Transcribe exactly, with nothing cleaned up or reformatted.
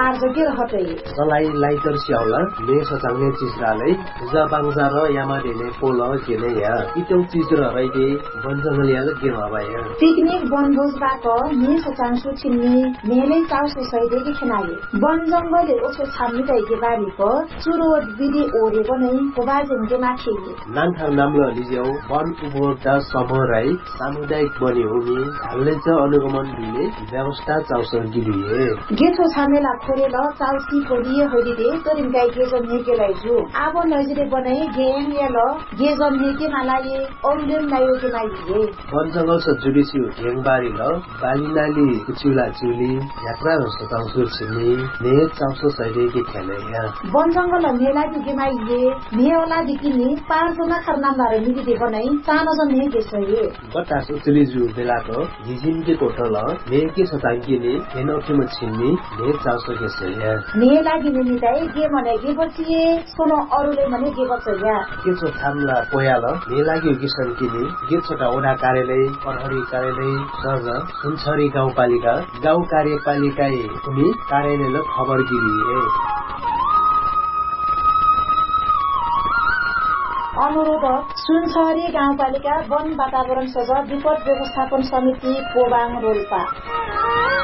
पार्जके रहते सलाई लाइटर स्याउला ने सचाउने चिजराले जाबाङजा र यामाडेले पोल केले या इतौ चिजरा रैदे वनजंगलिया के हवाया पिकनिक वनभोजबाट ने सचाङसु छिन्नी नेले चाउ सोसाइटी खेनाले वनजंगले ओछो छाम्नी दैके बारीको चुरो विधि ओरे पनि कोबाजंगे माथि नान्थार नामले लिज्यौ वन उपभोक्ता समूह राई सामुदायिक बने हुने हालले च अनुगमन दिने व्यवस्था चाउसर गिलिए गेथो छामेला खोरेल चाउसी कोडिए होदिदे तरिमकाई गेजम नेकेलाई जु आब नजिरे बनाई गेम याल गेजम नेके मालाये ओमलेम नायो के माइए वन जंगल स जुडिसी हेङबारी ल बालिनाली कुचुला चुली यात्रा रस चाउसर छिने ने चाउसो सैले के खेले या वन जंगल मेला के माइए मेला दिकिनी पाँचजना खरनाम बारे निगि बनाई सानो जन ने गेसए बतास उचली जु बेलाको हिजिन के कोठल ने के सतांकीले हेनोके म छिन्नी ने चाउसो गेसए या ने लागि निमिताई के मने के बचिए सोनो अरुले मने के बचया के छ थामला पोयाल ने लागि किसन किने के छोटा ओडा कार्यालय प्रहरी कार्यालय सर्ज सुनछरी गाउँपालिका गाउँ कार्यपालिकाए उनी कार्यालयले खबर गिरिए अनुरोध सुनछरी गाउँपालिका वन वातावरण सभा विपद व्यवस्थापन समिति पोबाङ रोल्पा